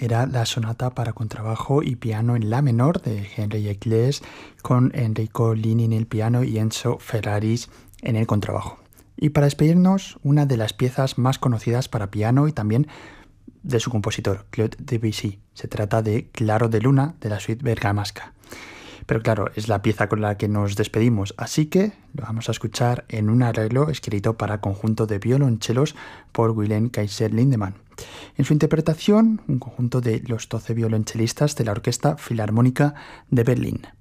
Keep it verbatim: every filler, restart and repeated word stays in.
era la sonata para contrabajo y piano en la menor de Henry Eccles, con Enrico Lini en el piano y Enzo Ferraris en el contrabajo. Y para despedirnos, una de las piezas más conocidas para piano y también de su compositor, Claude Debussy. Se trata de Claro de Luna, de la suite bergamasca. Pero claro, es la pieza con la que nos despedimos, así que lo vamos a escuchar en un arreglo escrito para conjunto de violonchelos por Wilhelm Kaiser Lindemann. En su interpretación, un conjunto de los doce violonchelistas de la Orquesta Filarmónica de Berlín.